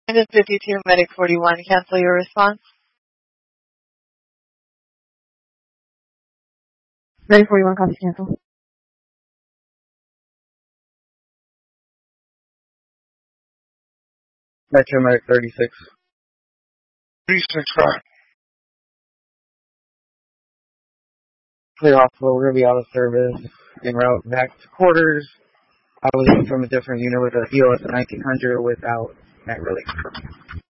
And then 52, Medic 41, cancel your response. Medic 41, copy cancel. Metro Medic 36. 36, right. Clear hospital, we're going to be out of service. En route back to quarters. I was in from a different unit with a EOS 1900 without net release.